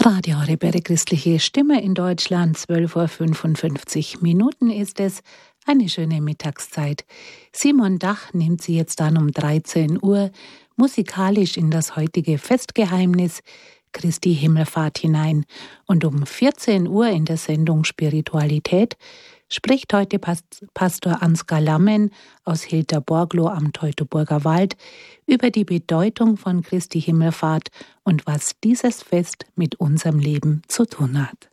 Radio Rebere Christliche Stimme in Deutschland, 12:55 Uhr ist es. Eine schöne Mittagszeit. Simon Dach nimmt Sie jetzt dann um 13 Uhr musikalisch in das heutige Festgeheimnis Christi Himmelfahrt hinein. Und um 14 Uhr in der Sendung Spiritualität spricht heute Pastor Ansgar Lammen aus Hilterborglo am Teutoburger Wald über die Bedeutung von Christi Himmelfahrt und was dieses Fest mit unserem Leben zu tun hat.